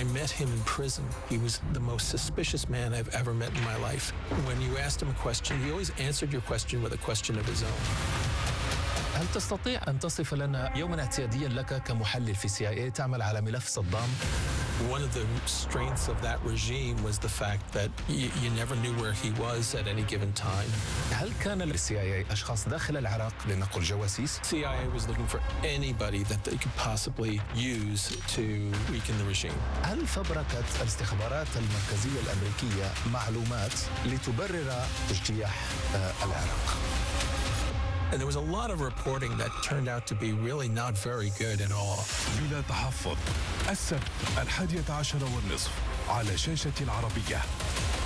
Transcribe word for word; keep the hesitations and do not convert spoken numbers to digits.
I met him in prison, he was the most suspicious man I've ever met in my life. When you asked him a question, he always answered your question with a question of his own. هل تستطيع أن تصف لنا يوما اعتياديا لك كمحلل في سي آي إيه تعمل على ملف صدام؟ One of the strengths of that regime was the fact that you, you never knew where he was at any given time. هل كان للسي آي إيه أشخاص داخل العراق لنقل جواسيس؟ C I A was looking for anybody that they could possibly use to weaken the regime. هل فبركت الاستخبارات المركزية الأمريكية معلومات لتبرر اجتياح العراق؟ And there was a lot of reporting that turned out to be really not very good at all. بلا تحفظ، السبت الحادية عشر والنصف على شاشة العربية.